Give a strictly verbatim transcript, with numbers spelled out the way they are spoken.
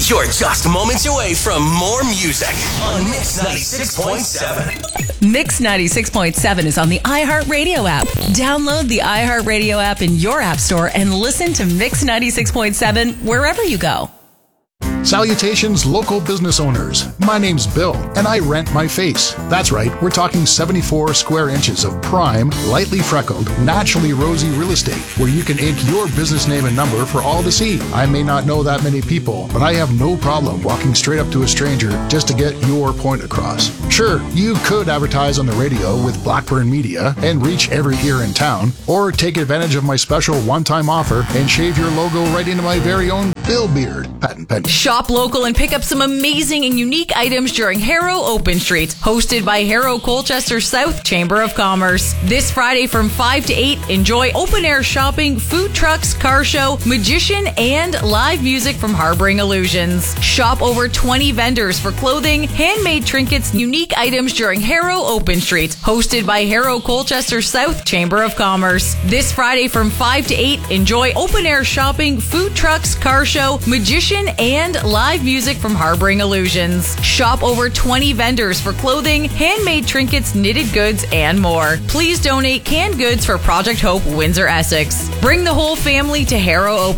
You're just moments away from more music on Mix ninety-six point seven. Mix ninety-six point seven is on the iHeartRadio app. Download the iHeartRadio app in your app store and listen to Mix ninety-six point seven wherever you go. Salutations, local business owners. My name's Bill, and I rent my face. That's right, we're talking seventy-four square inches of prime, lightly freckled, naturally rosy real estate, where you can ink your business name and number for all to see. I may not know that many people, but I have no problem walking straight up to a stranger just to get your point across. Sure, you could advertise on the radio with Blackburn Media and reach every ear in town, or take advantage of my special one-time offer and shave your logo right into my very own Bill Beard. Patent pending. Shop local and pick up some amazing and unique items during Harrow Open Streets, hosted by Harrow Colchester South Chamber of Commerce. This Friday from five to eight, enjoy open-air shopping, food trucks, car show, magician, and live music from Harboring Illusions. Shop over twenty vendors for clothing, handmade trinkets, unique items during Harrow Open Streets, hosted by Harrow Colchester South Chamber of Commerce. This Friday from five to eight, enjoy open-air shopping, food trucks, car show, magician, and live music from Harboring Illusions. Shop over twenty vendors for clothing, handmade trinkets, knitted goods, and more. Please donate canned goods for Project Hope Windsor Essex. Bring the whole family to Harrow Open.